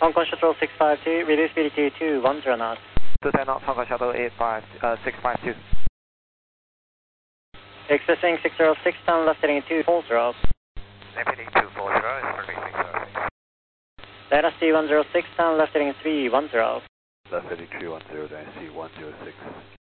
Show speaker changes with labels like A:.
A: Hong Kong Shuttle 652, reduce speed to 210 knots.
B: 210 knots, Hong Kong Shuttle 652.
A: Expressing 606, turn left heading 240.
B: Left heading 240 is runway 606.
A: Dynasty 106, turn left heading 310.
B: Left heading 310, Dynasty 106.